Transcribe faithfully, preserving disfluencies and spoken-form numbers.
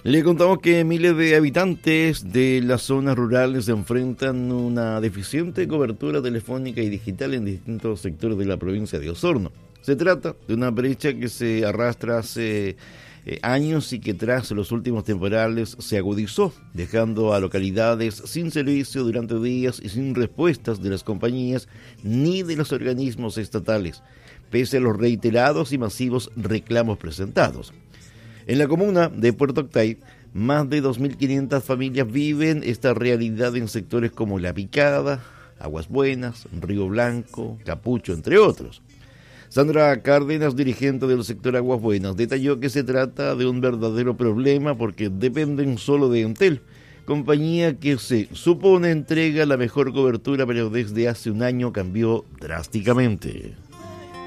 Le contamos que miles de habitantes de las zonas rurales se enfrentan a una deficiente cobertura telefónica y digital en distintos sectores de la provincia de Osorno. Se trata de una brecha que se arrastra hace eh, años y que tras los últimos temporales se agudizó, dejando a localidades sin servicio durante días y sin respuestas de las compañías ni de los organismos estatales, pese a los reiterados y masivos reclamos presentados. En la comuna de Puerto Octay, más de dos mil quinientas familias viven esta realidad en sectores como La Picada, Aguas Buenas, Río Blanco, Capucho, entre otros. Sandra Cárdenas, dirigente del sector Aguas Buenas, detalló que se trata de un verdadero problema porque dependen solo de Entel, compañía que se supone entrega la mejor cobertura, pero desde hace un año cambió drásticamente.